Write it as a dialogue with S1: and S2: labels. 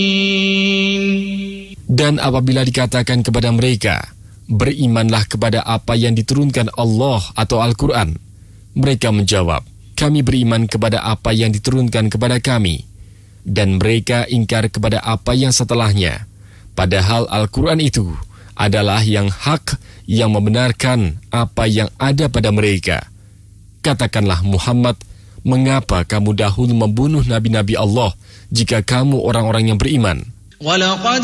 S1: Dan apabila dikatakan kepada mereka, berimanlah kepada apa yang diturunkan Allah atau Al-Quran, mereka menjawab, kami beriman kepada apa yang diturunkan kepada kami. Dan mereka ingkar kepada apa yang setelahnya. Padahal Al-Quran itu adalah yang hak, yang membenarkan apa yang ada pada mereka. Katakanlah Muhammad, mengapa kamu dahulu membunuh nabi-nabi Allah jika kamu orang-orang yang beriman?